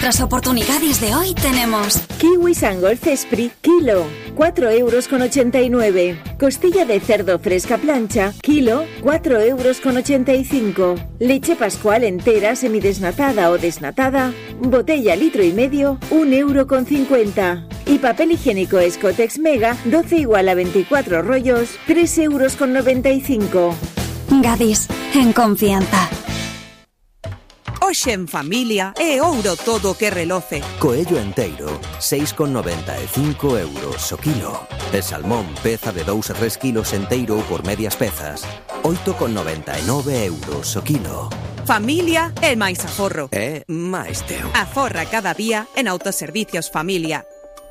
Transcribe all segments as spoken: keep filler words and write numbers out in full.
las oportunidades de hoy tenemos kiwis Angol Cespri, kilo, cuatro euros con ochenta y nueve. Costilla de cerdo fresca plancha, kilo, cuatro euros con ochenta y cinco. Leche Pascual entera, semidesnatada o desnatada, botella litro y medio, un euro con cincuenta. Y papel higiénico Escotex Mega, doce igual a veinticuatro rollos, tres euros con noventa y cinco. Gadis, en confianza. Hoxe en familia é ouro todo que reloce. Coello enteiro, seis con noventa e cinco euros o kilo. E salmón peza de dous a tres kilos enteiro por medias pezas, oito con noventa e nove euros o kilo. Familia é máis aforro. É máis teu. Aforra cada día en Autoservicios Familia.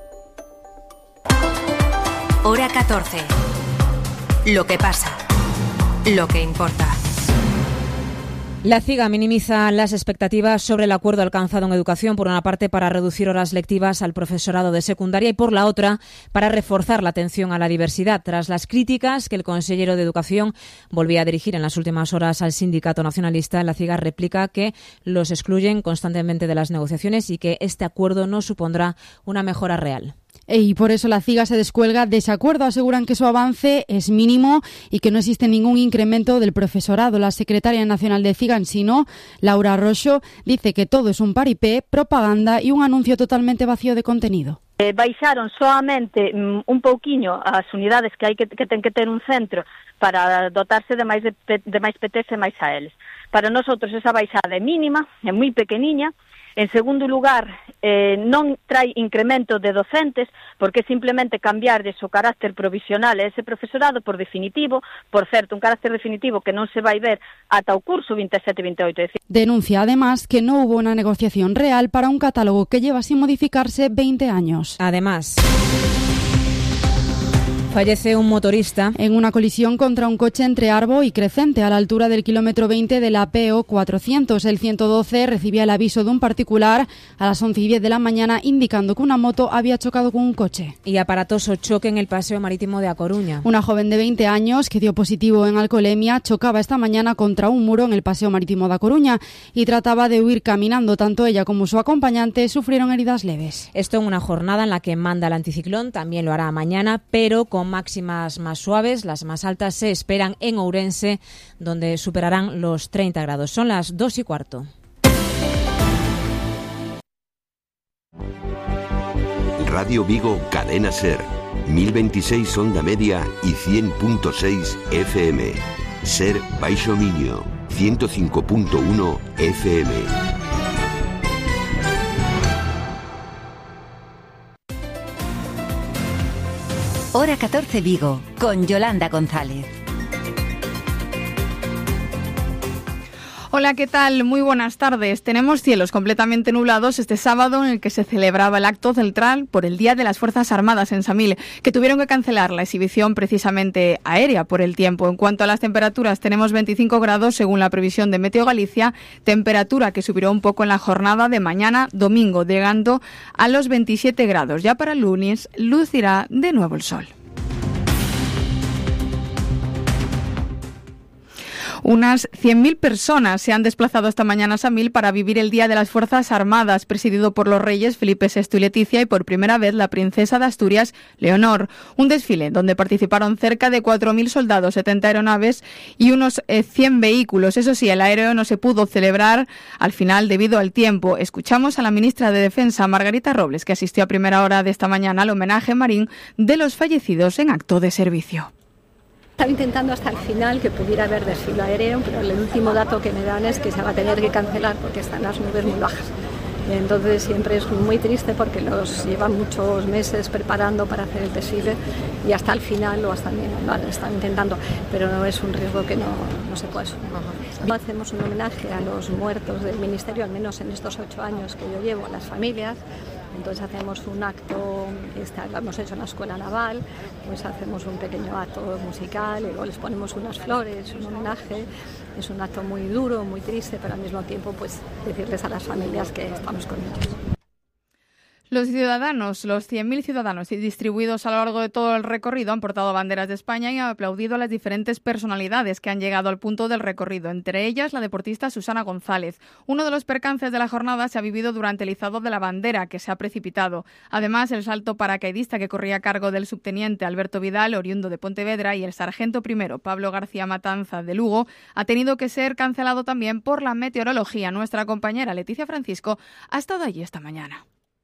Hora catorce. Lo que pasa. Lo que importa. La CIGA minimiza las expectativas sobre el acuerdo alcanzado en educación, por una parte para reducir horas lectivas al profesorado de secundaria y por la otra para reforzar la atención a la diversidad. Tras las críticas que el consejero de Educación volvía a dirigir en las últimas horas al sindicato nacionalista, la CIGA replica que los excluyen constantemente de las negociaciones y que este acuerdo no supondrá una mejora real. Y por eso la CIGA se descuelga de ese acuerdo. Aseguran que su avance es mínimo y que no existe ningún incremento del profesorado. La secretaria nacional de CIGA, en sino, Laura Roxo, dice que todo es un paripé, propaganda y un anuncio totalmente vacío de contenido. Eh, baixaron solamente mm, un pouquiño as unidades que hai que, que ten que ter un centro para dotarse de máis de, de máis P Ts e máis A Ls. Para nosotros esa baixada é mínima, é moi pequeniña. En segundo lugar, eh, non trae incremento de docentes, porque simplemente cambiar de o carácter provisional a ese profesorado por definitivo, por certo, un carácter definitivo que non se vai ver ata o curso veintisiete veintiocho. Denuncia además que no hubo una negociación real para un catálogo que lleva sin modificarse veinte años. Además, fallece un motorista en una colisión contra un coche entre Arbo y Crecente, a la altura del kilómetro veinte de la P O cuatrocientos. El ciento doce recibía el aviso de un particular a las once y diez de la mañana indicando que una moto había chocado con un coche. Y aparatoso choque en el paseo marítimo de A Coruña. Una joven de veinte años que dio positivo en alcoholemia chocaba esta mañana contra un muro en el paseo marítimo de A Coruña y trataba de huir caminando. Tanto ella como su acompañante sufrieron heridas leves. Esto en una jornada en la que manda el anticiclón, también lo hará mañana, pero con máximas más suaves. Las más altas se esperan en Ourense, donde superarán los treinta grados. Son las dos y cuarto. Radio Vigo, Cadena Ser, mil veintiséis onda media y cien punto seis F M. Ser Baixo Miño, ciento cinco punto uno F M. Hora catorce Vigo, con Yolanda González. Hola, ¿qué tal? Muy buenas tardes. Tenemos cielos completamente nublados este sábado, en el que se celebraba el acto central por el Día de las Fuerzas Armadas en Samil, que tuvieron que cancelar la exhibición precisamente aérea por el tiempo. En cuanto a las temperaturas, tenemos veinticinco grados según la previsión de Meteo Galicia, temperatura que subirá un poco en la jornada de mañana domingo, llegando a los veintisiete grados. Ya para el lunes lucirá de nuevo el sol. Unas cien mil personas se han desplazado esta mañana a Samil para vivir el Día de las Fuerzas Armadas, presidido por los reyes Felipe sexto y Leticia y por primera vez la princesa de Asturias, Leonor. Un desfile donde participaron cerca de cuatro mil soldados, setenta aeronaves y unos eh, cien vehículos. Eso sí, el aéreo no se pudo celebrar al final debido al tiempo. Escuchamos a la ministra de Defensa, Margarita Robles, que asistió a primera hora de esta mañana al homenaje marín de los fallecidos en acto de servicio. Estaba intentando hasta el final que pudiera haber desfile aéreo, pero el último dato que me dan es que se va a tener que cancelar porque están las nubes muy bajas. Entonces siempre es muy triste porque los llevan muchos meses preparando para hacer el desfile y hasta el final lo están, lo están intentando, pero no es un riesgo que no, no se puede asumir. Hacemos un homenaje a los muertos del Ministerio, al menos en estos ocho años que yo llevo, a las familias. Entonces hacemos un acto, este, lo hemos hecho en la Escuela Naval, pues hacemos un pequeño acto musical, y luego les ponemos unas flores, un homenaje. Es un acto muy duro, muy triste, pero al mismo tiempo pues decirles a las familias que estamos con ellos. Los ciudadanos, los cien mil ciudadanos distribuidos a lo largo de todo el recorrido han portado banderas de España y han aplaudido a las diferentes personalidades que han llegado al punto del recorrido, entre ellas la deportista Susana González. Uno de los percances de la jornada se ha vivido durante el izado de la bandera, que se ha precipitado. Además, el salto paracaidista que corría a cargo del subteniente Alberto Vidal, oriundo de Pontevedra, y el sargento primero Pablo García Matanza, de Lugo, ha tenido que ser cancelado también por la meteorología. Nuestra compañera Leticia Francisco ha estado allí esta mañana.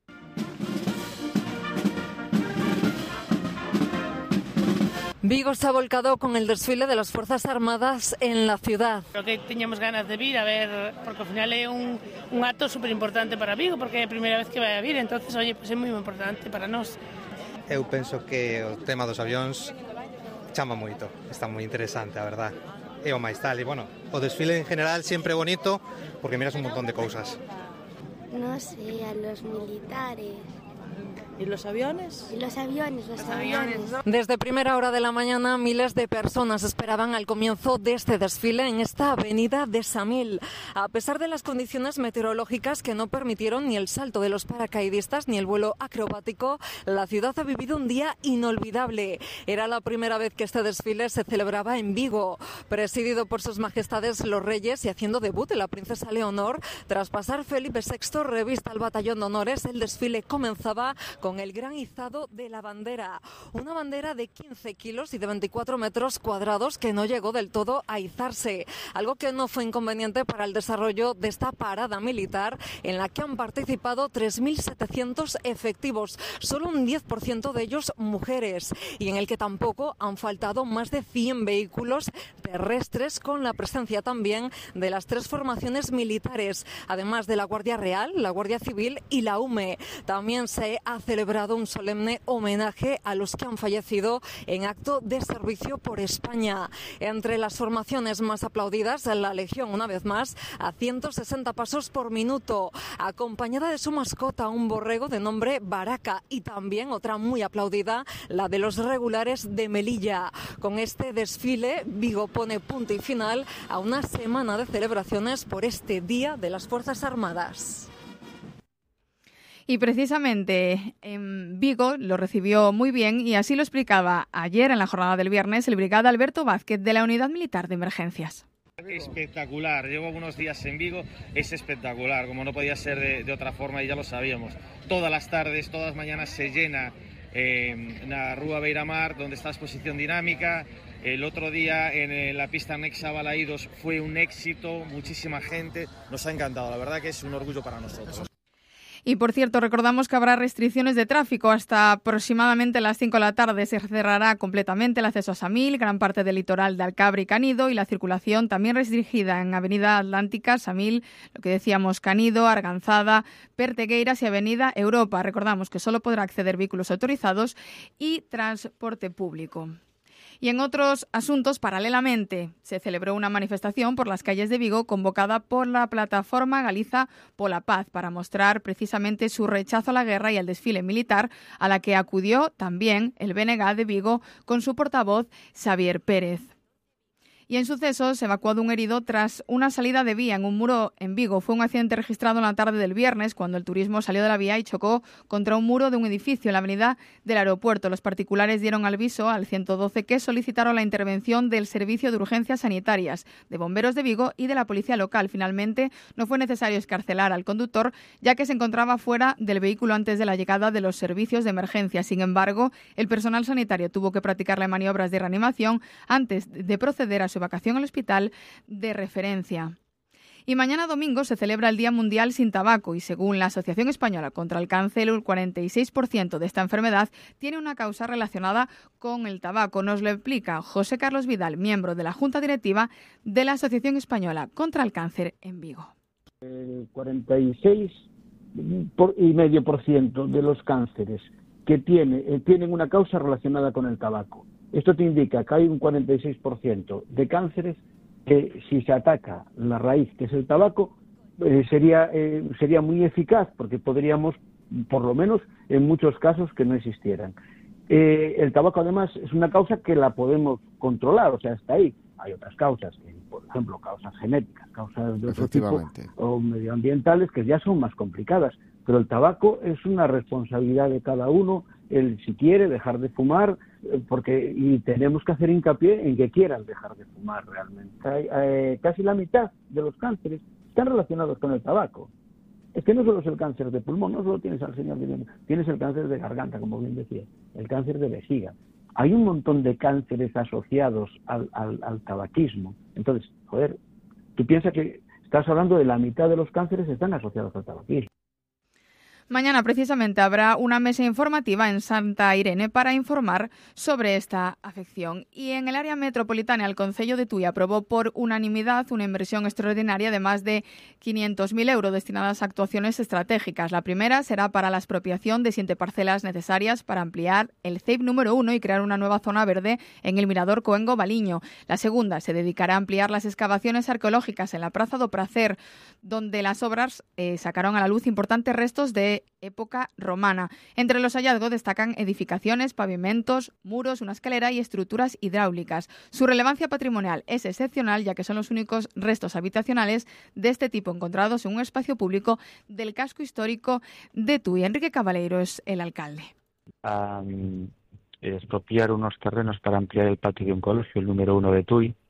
Vigo se ha volcado con el desfile de las Fuerzas Armadas en la ciudad. Creo que teníamos ganas de vir a ver, porque al final es un, un acto súper importante para Vigo, porque é a primeira vez que vai a vir, entonces, oye, pues é moi importante para nós. Eu penso que o tema dos avións chama moito, está moi interesante, a verdad. E o máis tal, e bueno, o desfile en general sempre é bonito, porque miras un montón de cousas. No sé, a los militares. ¿Y los aviones? Y los aviones, los, los aviones. aviones. Desde primera hora de la mañana, miles de personas esperaban al comienzo de este desfile en esta avenida de Samil. A pesar de las condiciones meteorológicas que no permitieron ni el salto de los paracaidistas ni el vuelo acrobático, la ciudad ha vivido un día inolvidable. Era la primera vez que este desfile se celebraba en Vigo, presidido por sus majestades los reyes y haciendo debut de la princesa Leonor. Tras pasar Felipe sexto revista al batallón de honores, el desfile comenzaba con el gran izado de la bandera, una bandera de quince kilos y de veinticuatro metros cuadrados que no llegó del todo a izarse, algo que no fue inconveniente para el desarrollo de esta parada militar en la que han participado tres mil setecientos efectivos, solo un diez por ciento de ellos mujeres, y en el que tampoco han faltado más de cien vehículos terrestres, con la presencia también de las tres formaciones militares, además de la Guardia Real, la Guardia Civil y la U M E. También se ha celebrado un solemne homenaje a los que han fallecido en acto de servicio por España. Entre las formaciones más aplaudidas, la Legión, una vez más, a ciento sesenta pasos por minuto, acompañada de su mascota, un borrego de nombre Baraka, y también otra muy aplaudida, la de los regulares de Melilla. Con este desfile, Vigo pone punto y final a una semana de celebraciones por este Día de las Fuerzas Armadas. Y precisamente en Vigo lo recibió muy bien, y así lo explicaba ayer en la jornada del viernes el brigada Alberto Vázquez de la Unidad Militar de Emergencias. Espectacular, llevo unos días en Vigo, es espectacular, como no podía ser de, de otra forma, y ya lo sabíamos. Todas las tardes, todas las mañanas se llena eh, la Rúa Beiramar, donde está la exposición dinámica. El otro día en la pista anexa a Balaídos fue un éxito, muchísima gente, nos ha encantado, la verdad que es un orgullo para nosotros. Y por cierto, recordamos que habrá restricciones de tráfico. Hasta aproximadamente las cinco de la tarde se cerrará completamente el acceso a Samil, gran parte del litoral de Alcabre y Canido, y la circulación también restringida en Avenida Atlántica, Samil, lo que decíamos, Canido, Arganzada, Pertegueiras y Avenida Europa. Recordamos que solo podrá acceder vehículos autorizados y transporte público. Y en otros asuntos, paralelamente, se celebró una manifestación por las calles de Vigo convocada por la plataforma Galiza pola Paz para mostrar precisamente su rechazo a la guerra y al desfile militar, a la que acudió también el B N G de Vigo con su portavoz Xavier Pérez. Y en sucesos, evacuado un herido tras una salida de vía en un muro en Vigo. Fue un accidente registrado en la tarde del viernes, cuando el turismo salió de la vía y chocó contra un muro de un edificio en la avenida del aeropuerto. Los particulares dieron aviso al ciento doce, que solicitaron la intervención del Servicio de Urgencias Sanitarias, de Bomberos de Vigo y de la Policía Local. Finalmente, no fue necesario escarcelar al conductor, ya que se encontraba fuera del vehículo antes de la llegada de los servicios de emergencia. Sin embargo, el personal sanitario tuvo que practicarle maniobras de reanimación antes de proceder a su evacuación al hospital de referencia. Y mañana domingo se celebra el Día Mundial sin Tabaco, y según la Asociación Española contra el Cáncer, el cuarenta y seis por ciento de esta enfermedad tiene una causa relacionada con el tabaco. Nos lo explica José Carlos Vidal, miembro de la Junta Directiva de la Asociación Española contra el Cáncer en Vigo. El cuarenta y seis coma cinco por ciento de los cánceres que tiene, eh, tienen una causa relacionada con el tabaco. Esto te indica que hay un cuarenta y seis por ciento de cánceres que, si se ataca la raíz, que es el tabaco, eh, sería, eh, sería muy eficaz, porque podríamos, por lo menos en muchos casos, que no existieran. Eh, el tabaco, además, es una causa que la podemos controlar, o sea, está ahí. Hay otras causas, que, por ejemplo, causas genéticas, causas de otro tipo, o medioambientales, que ya son más complicadas. Pero el tabaco es una responsabilidad de cada uno, el si quiere dejar de fumar, porque y tenemos que hacer hincapié en que quieran dejar de fumar realmente. Hay, eh, casi la mitad de los cánceres están relacionados con el tabaco. Es que no solo es el cáncer de pulmón, no solo tienes al señor viviendo, tienes el cáncer de garganta, como bien decía, el cáncer de vejiga. Hay un montón de cánceres asociados al, al, al tabaquismo. Entonces, joder, tú piensas que estás hablando de la mitad de los cánceres están asociados al tabaquismo. Mañana precisamente habrá una mesa informativa en Santa Irene para informar sobre esta afección. Y en el área metropolitana, el Concello de Tui aprobó por unanimidad una inversión extraordinaria de más de quinientos mil euros destinadas a actuaciones estratégicas. La primera será para la expropiación de siete parcelas necesarias para ampliar el C E I P número uno y crear una nueva zona verde en el Mirador Coengo-Baliño. La segunda se dedicará a ampliar las excavaciones arqueológicas en la Praza do Pracer, donde las obras eh, sacaron a la luz importantes restos de época romana. Entre los hallazgos destacan edificaciones, pavimentos, muros, una escalera y estructuras hidráulicas. Su relevancia patrimonial es excepcional, ya que son los únicos restos habitacionales de este tipo encontrados en un espacio público del casco histórico de Tui. Enrique Cabaleiro es el alcalde. Um, expropiar unos terrenos para ampliar el patio de un colegio, el número uno de Tui,